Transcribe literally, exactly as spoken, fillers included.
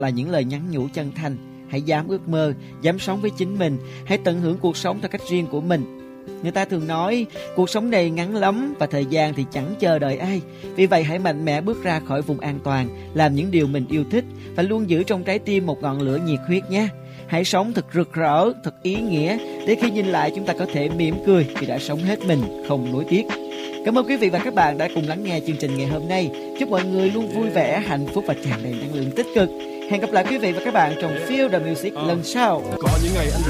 là những lời nhắn nhủ chân thành. Hãy dám ước mơ, dám sống với chính mình, hãy tận hưởng cuộc sống theo cách riêng của mình. Người ta thường nói cuộc sống này ngắn lắm và thời gian thì chẳng chờ đợi ai. Vì vậy hãy mạnh mẽ bước ra khỏi vùng an toàn, làm những điều mình yêu thích và luôn giữ trong trái tim một ngọn lửa nhiệt huyết nhé. Hãy sống thật rực rỡ, thật ý nghĩa để khi nhìn lại chúng ta có thể mỉm cười vì đã sống hết mình, không nuối tiếc. Cảm ơn quý vị và các bạn đã cùng lắng nghe chương trình ngày hôm nay. Chúc mọi người luôn vui vẻ, hạnh phúc và tràn đầy năng lượng tích cực. Hẹn gặp lại quý vị và các bạn trong Feel the Music lần sau. Có những ngày anh